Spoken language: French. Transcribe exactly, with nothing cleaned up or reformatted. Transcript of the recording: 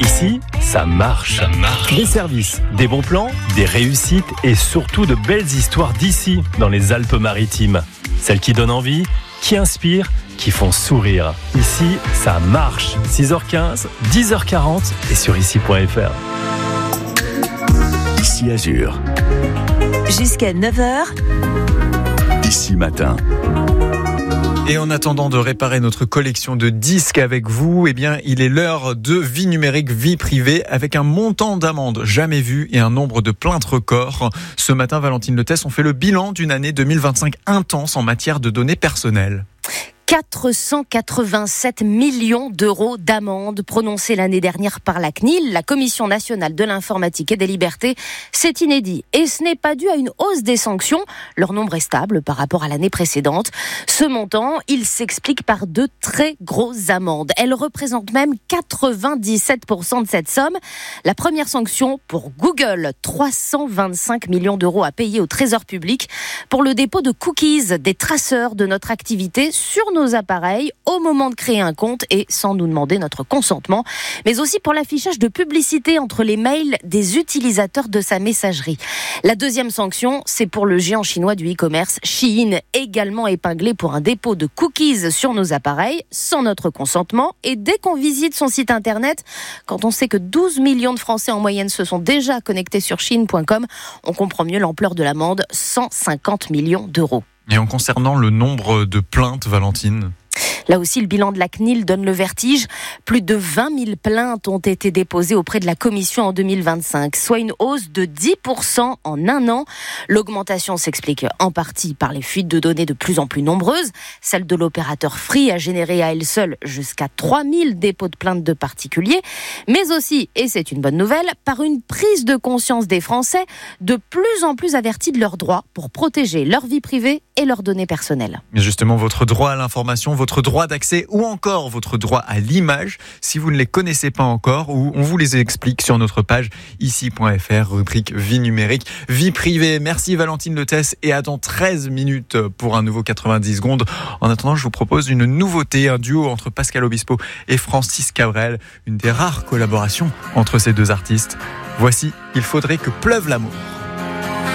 Ici, ça marche. Ça marche. Des services, des bons plans, des réussites et surtout de belles histoires d'ici, dans les Alpes-Maritimes. Celles qui donnent envie, qui inspirent, qui font sourire. Ici, ça marche. six heures quinze, dix heures quarante et sur ici point f r. Ici Azur. Jusqu'à neuf heures. Ici Matin. Et en attendant de réparer notre collection de disques avec vous, eh bien, il est l'heure de Vie numérique, vie privée, avec un montant d'amende jamais vu et un nombre de plaintes records. Ce matin, Valentine Letès, on fait le bilan d'une année deux mille vingt-cinq intense en matière de données personnelles. quatre cent quatre-vingt-sept millions d'euros d'amende prononcés l'année dernière par la C N I L, la Commission nationale de l'informatique et des libertés. C'est inédit et ce n'est pas dû à une hausse des sanctions. Leur nombre est stable par rapport à l'année précédente. Ce montant, il s'explique par de très grosses amendes. Elles représentent même quatre-vingt-dix-sept pour cent de cette somme. La première sanction pour Google, trois cent vingt-cinq millions d'euros à payer au Trésor public pour le dépôt de cookies, des traceurs de notre activité sur nos appareils au moment de créer un compte et sans nous demander notre consentement, mais aussi pour l'affichage de publicité entre les mails des utilisateurs de sa messagerie. La deuxième sanction, c'est pour le géant chinois du e-commerce Shein, également épinglé pour un dépôt de cookies sur nos appareils sans notre consentement et dès qu'on visite son site internet, quand on sait que douze millions de Français en moyenne se sont déjà connectés sur shein point com, on comprend mieux l'ampleur de l'amende, cent cinquante millions d'euros. Et en concernant le nombre de plaintes, Valentine ? Là aussi, le bilan de la C N I L donne le vertige. Plus de vingt mille plaintes ont été déposées auprès de la Commission en deux mille vingt-cinq, soit une hausse de dix pour cent en un an. L'augmentation s'explique en partie par les fuites de données de plus en plus nombreuses. Celle de l'opérateur Free a généré à elle seule jusqu'à trois mille dépôts de plaintes de particuliers, mais aussi, et c'est une bonne nouvelle, par une prise de conscience des Français de plus en plus avertis de leurs droits pour protéger leur vie privée et leurs données personnelles. Mais justement, votre droit à l'information, votre droit d'accès ou encore votre droit à l'image, si vous ne les connaissez pas encore, ou on vous les explique sur notre page ici point f r, rubrique vie numérique, vie privée. Merci Valentine Letès et à dans treize minutes pour un nouveau quatre-vingt-dix secondes. En attendant, je vous propose une nouveauté, un duo entre Pascal Obispo et Francis Cabrel, une des rares collaborations entre ces deux artistes. Voici Il faudrait que pleuve l'amour.